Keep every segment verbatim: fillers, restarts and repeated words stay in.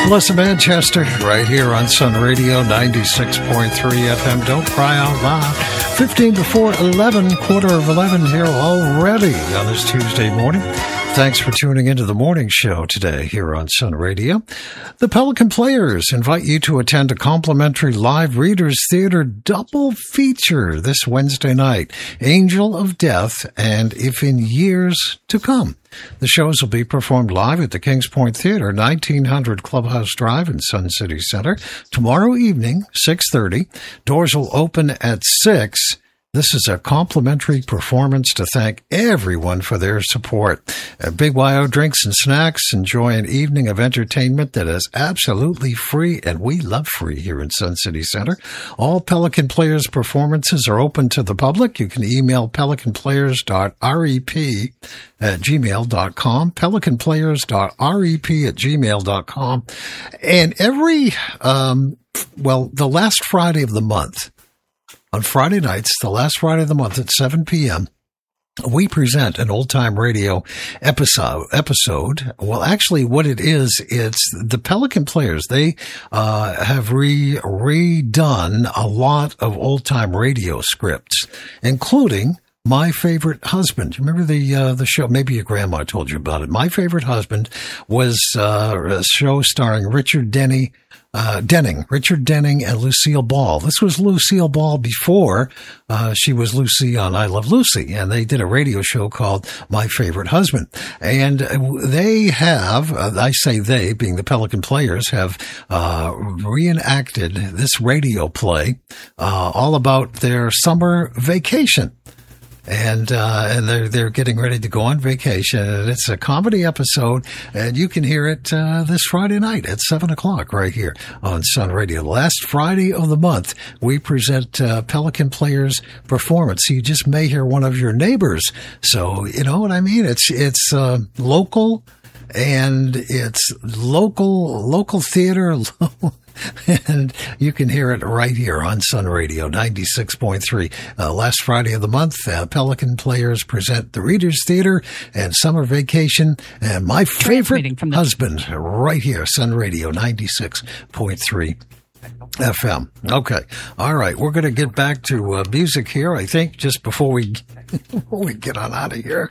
Melissa Manchester, right here on Sun Radio, ninety-six point three F M. Don't cry out loud. fifteen before eleven, quarter of eleven here already on this Tuesday morning. Thanks for tuning into the morning show today here on Sun Radio. The Pelican Players invite you to attend a complimentary live Readers Theater double feature this Wednesday night, Angel of Death and If in Years to Come. The shows will be performed live at the Kings Point Theater, nineteen hundred Clubhouse Drive in Sun City Center, tomorrow evening, six thirty. Doors will open at six. This is a complimentary performance to thank everyone for their support. At Big Y O Drinks and Snacks, enjoy an evening of entertainment that is absolutely free, and we love free here in Sun City Center. All Pelican Players performances are open to the public. You can email pelican players dot rep at gmail dot com, pelican players dot rep at gmail dot com. And every, um, well, the last Friday of the month, on Friday nights, the last Friday of the month at seven p.m., we present an old-time radio episode. Episode. Well, actually, what it is, it's the Pelican Players. They uh, have re redone a lot of old-time radio scripts, including My Favorite Husband. Remember the uh, the show? Maybe your grandma told you about it. My Favorite Husband was uh, a show starring Richard Denny. Uh, Denning, Richard Denning and Lucille Ball. This was Lucille Ball before uh, she was Lucy on I Love Lucy, and they did a radio show called My Favorite Husband. And they have, uh, I say they, being the Pelican Players, have uh, reenacted this radio play uh, all about their summer vacation. And, uh, and they're, they're getting ready to go on vacation, and it's a comedy episode, and you can hear it, uh, this Friday night at seven o'clock right here on Sun Radio. The last Friday of the month, we present, uh, Pelican Players performance. You just may hear one of your neighbors. So, you know what I mean? It's, it's, uh, local, and it's local, local theater, and you can hear it right here on Sun Radio, ninety-six point three. Uh, last Friday of the month, uh, Pelican Players present the Readers Theater and Summer Vacation and My Favorite from the- Husband right here, Sun Radio, ninety-six point three. F M. Okay. All right. We're going to get back to uh, music here, I think, just before we before we get on out of here.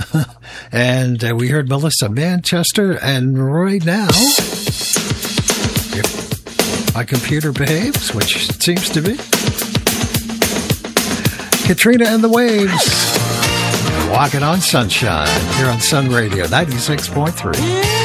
And uh, we heard Melissa Manchester, and right now, if my computer behaves, which it seems to be, Katrina and the Waves, Walking on Sunshine, here on Sun Radio, ninety-six point three.